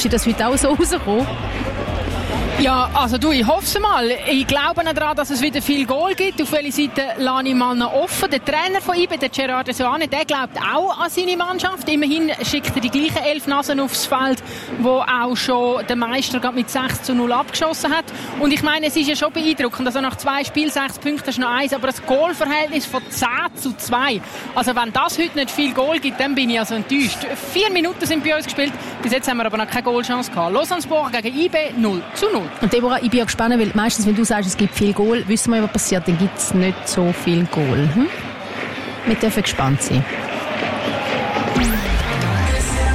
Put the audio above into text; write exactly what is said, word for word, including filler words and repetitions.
Ist das heute auch so rausgekommen? Ja, also du, ich hoffe es mal. Ich glaube nicht daran, dass es wieder viel Goal gibt. Auf welche Seite lasse ich mal noch offen. Der Trainer von I B, der Gerard Soane, der glaubt auch an seine Mannschaft. Immerhin schickt er die gleichen elf Nasen aufs Feld, wo auch schon der Meister mit sechs zu null abgeschossen hat. Und ich meine, es ist ja schon beeindruckend. Also nach zwei Spielen, sechs Punkte ist noch eins, aber das Goalverhältnis von zehn zu zwei. Also wenn das heute nicht viel Goal gibt, dann bin ich also enttäuscht. Vier Minuten sind bei uns gespielt. Bis jetzt haben wir aber noch keine Goalchance gehabt. Lausanne-Sport gegen I B null zu null. Und Deborah, ich bin ja gespannt, weil meistens, wenn du sagst, es gibt viel Goal, wissen wir, was passiert, dann gibt es nicht so viel Goal. Hm? Wir dürfen gespannt sein.